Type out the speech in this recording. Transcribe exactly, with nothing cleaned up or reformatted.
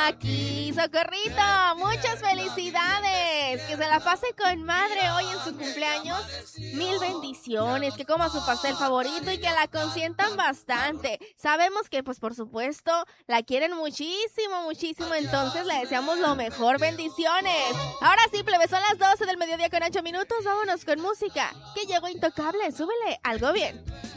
Aquí, Socorrito, muchas felicidades. Que se la pase con madre hoy en su cumpleaños. Mil bendiciones, que coma su pastel favorito y que la consientan bastante. Sabemos que, pues, por supuesto, la quieren muchísimo, muchísimo. Entonces, le deseamos lo mejor. Bendiciones. Ahora sí, plebe, son las doce del mediodía con ocho minutos. Vámonos con música. Que llegó Intocable. Súbele algo bien.